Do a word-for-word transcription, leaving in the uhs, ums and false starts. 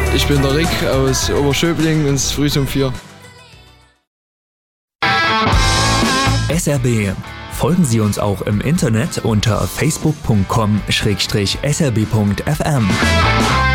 Ich bin der Rick aus Oberschöbling ins Früh um vier. S R B. Folgen Sie uns auch im Internet unter facebook punkt com slash s r b punkt f m.